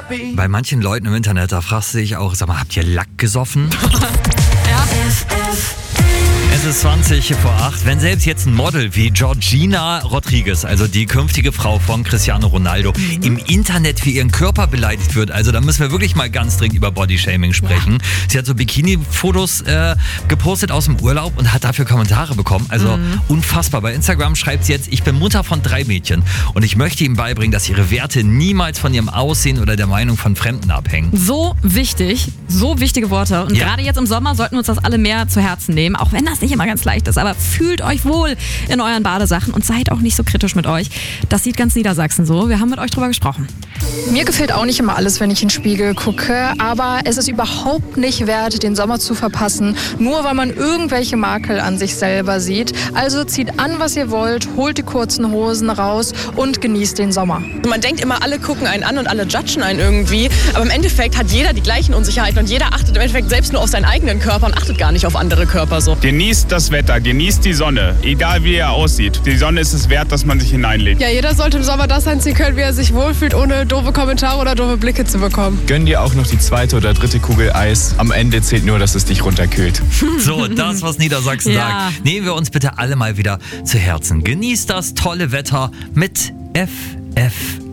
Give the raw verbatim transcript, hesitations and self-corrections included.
Bei manchen Leuten im Internet, da fragst du dich auch, sag mal, habt ihr Lack gesoffen? Ja. Es ist zwanzig vor acht. Wenn selbst jetzt ein Model wie Georgina Rodriguez, also die künftige Frau von Cristiano Ronaldo, mhm. im Internet für ihren Körper beleidigt wird, also da müssen wir wirklich mal ganz dringend über Bodyshaming sprechen. Ja. Sie hat so Bikini-Fotos äh, gepostet aus dem Urlaub und hat dafür Kommentare bekommen. Also mhm. unfassbar. Bei Instagram schreibt sie jetzt, ich bin Mutter von drei Mädchen und ich möchte ihnen beibringen, dass ihre Werte niemals von ihrem Aussehen oder der Meinung von Fremden abhängen. So wichtig, so wichtige Worte. Und ja. gerade jetzt im Sommer sollten wir uns das alle mehr zu Herzen nehmen, auch wenn das nicht immer ganz leicht ist, aber fühlt euch wohl in euren Badesachen und seid auch nicht so kritisch mit euch. Das sieht ganz Niedersachsen so. Wir haben mit euch drüber gesprochen. Mir gefällt auch nicht immer alles, wenn ich in den Spiegel gucke, aber es ist überhaupt nicht wert, den Sommer zu verpassen, nur weil man irgendwelche Makel an sich selber sieht. Also zieht an, was ihr wollt, holt die kurzen Hosen raus und genießt den Sommer. Man denkt immer, alle gucken einen an und alle judgen einen irgendwie, aber im Endeffekt hat jeder die gleichen Unsicherheiten und jeder achtet im Endeffekt selbst nur auf seinen eigenen Körper und achtet gar nicht auf andere Körper so. Genießt das Wetter, genießt die Sonne, egal wie er aussieht. Die Sonne ist es wert, dass man sich hineinlegt. Ja, jeder sollte im Sommer das anziehen können, wie er sich wohlfühlt, ohne doofe Kommentare oder doofe Blicke zu bekommen. Gönn dir auch noch die zweite oder dritte Kugel Eis. Am Ende zählt nur, dass es dich runterkühlt. So, das, was Niedersachsen ja. sagt, nehmen wir uns bitte alle mal wieder zu Herzen. Genießt das tolle Wetter mit F F